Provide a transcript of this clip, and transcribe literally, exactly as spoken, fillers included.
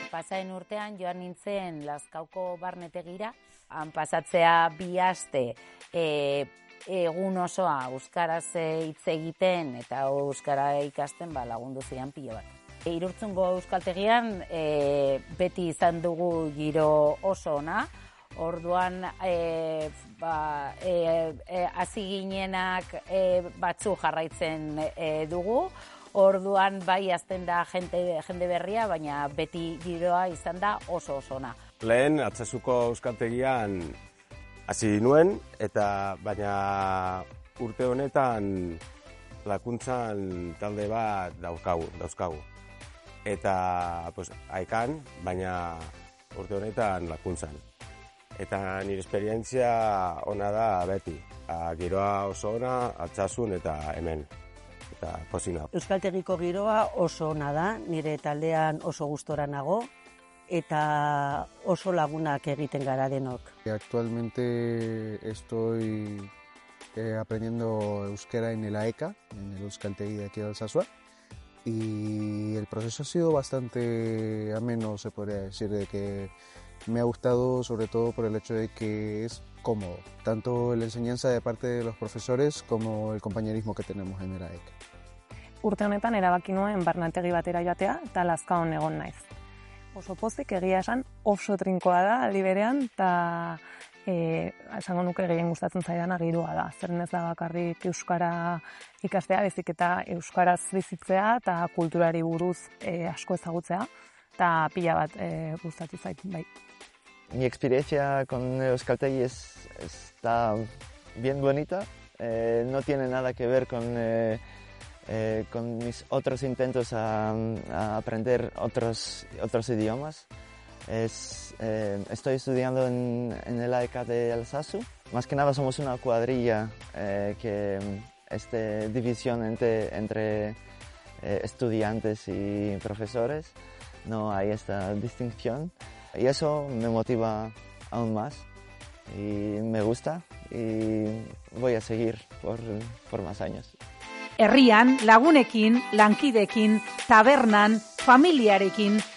Pasaen urtean joan nintzen Lazkauko barnetegira, han pasatzea bi aste e, egun osoa euskaraz hitz egiten eta euskara ikasten ba, lagundu zidan pilo bat. E, Irurtzungo euskaltegian e, beti izan dugu giro oso ona, orduan e, ba, e, e, hasi ginenak e, batzu jarraitzen e, dugu, orduan bai azten da jende, jende berria, baina beti giroa izan da oso oso ona. Lehen Altsasuko euskaltegian hasi nuen, eta baina urte honetan lakuntzan talde bat daukagu, dauzkagu. Eta pues, haikan, baina urte honetan lakuntzan. Eta nire esperientzia ona da beti. Giroa oso ona, Altsasun eta hemen. Eta pozina. Euskaltegiko giroa oso ona da, nire taldean oso gustora nago, eta oso lagunak egiten gara denok. Actualmente estoy eh, aprendiendo euskera en el A E C A, en el Euskaltegi de aquí de Alsasua, y el proceso ha sido bastante ameno, se podría decir, de que me ha gustado sobre todo por el hecho de que es cómodo, tanto la enseñanza de parte de los profesores como el compañerismo que tenemos en el A E C A. Urte honetan erabaki nuen barnetegi batera joatea eta Lazkaon egon naiz. Oso pozik, egia esan oso trinkoa da aldi berean, eta e, esango nuke gehien gustatzen zaidana giroa da. Zeren ez da bakarrik euskara ikastea, bezik eta euskaraz bizitzea eta kulturari buruz e, asko ezagutzea, eta pila bat e, gustatu zait, bai. Mi experiencia con Euskaltegi es, está bien bonita, eh, no tiene nada que ver con... Eh, Eh, con mis otros intentos a, a aprender otros, otros idiomas. Es, eh, estoy estudiando en, en el A E C A de Alsasu. Más que nada somos una cuadrilla eh, que es de división entre, entre eh, estudiantes y profesores. No hay esta distinción y eso me motiva aún más y me gusta y voy a seguir por, por más años. Herrian, lagunekin, lankidekin, tabernan, familiarekin,